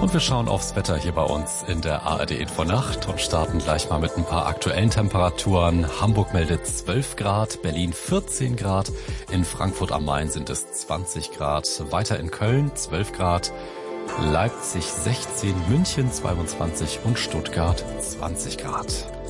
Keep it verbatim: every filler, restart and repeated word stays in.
Und wir schauen aufs Wetter hier bei uns in der A R D Info Nacht und starten gleich mal mit ein paar aktuellen Temperaturen. Hamburg meldet zwölf Grad, Berlin vierzehn Grad, in Frankfurt am Main sind es zwanzig Grad, weiter in Köln zwölf Grad, Leipzig sechzehn, München zweiundzwanzig und Stuttgart zwanzig Grad.